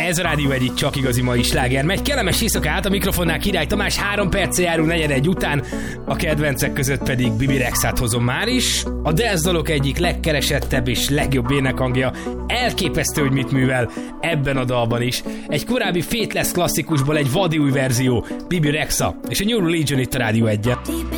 Ez a Rádió Egy, csak igazi mai sláger megy. Kellemes éjszakát, a mikrofonnál Király Tamás, 3 perccel járunk 4:41 után, a kedvencek között pedig Bibi Rexát hozom már is. A dance dalok egyik legkeresettebb és legjobb énekhangja, elképesztő, hogy mit művel ebben a dalban is. Egy korábbi Faithless klasszikusból egy vadi új verzió, Bibi Rexa és a New Religion itt a Rádió Egyen.